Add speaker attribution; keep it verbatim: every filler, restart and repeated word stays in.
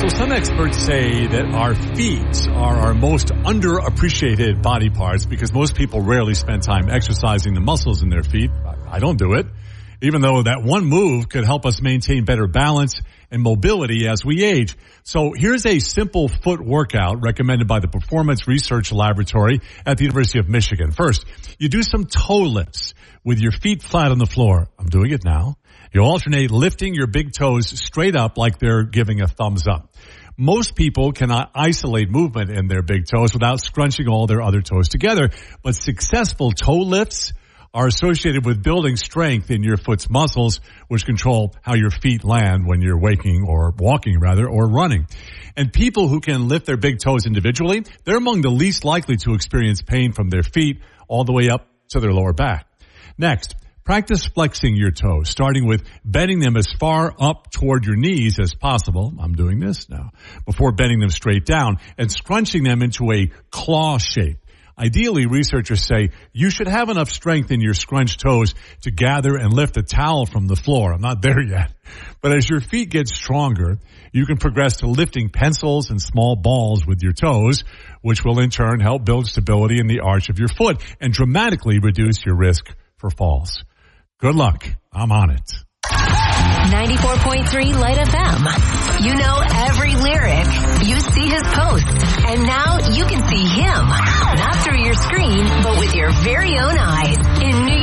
Speaker 1: some experts say that our feet are our most underappreciated body parts because most people rarely spend time exercising the muscles in their feet. I don't do it, even though that one move could help us maintain better balance and mobility as we age. So here's a simple foot workout recommended by the Performance Research Laboratory at the University of Michigan. First, you do some toe lifts with your feet flat on the floor. I'm doing it now. You alternate lifting your big toes straight up like they're giving a thumbs up. Most people cannot isolate movement in their big toes without scrunching all their other toes together, but successful toe lifts are associated with building strength in your foot's muscles, which control how your feet land when you're waking or walking rather, or running. And people who can lift their big toes individually, they're among the least likely to experience pain from their feet all the way up to their lower back. Next, practice flexing your toes, starting with bending them as far up toward your knees as possible. I'm doing this now. Before bending them straight down and scrunching them into a claw shape. Ideally, researchers say you should have enough strength in your scrunched toes to gather and lift a towel from the floor. I'm not there yet. But as your feet get stronger, you can progress to lifting pencils and small balls with your toes, which will in turn help build stability in the arch of your foot and dramatically reduce your risk for falls. Good luck. I'm on it.
Speaker 2: ninety-four point three Light F M. You know every lyric. You see his posts. And now you can see him. Not through your screen, but with your very own eyes. In New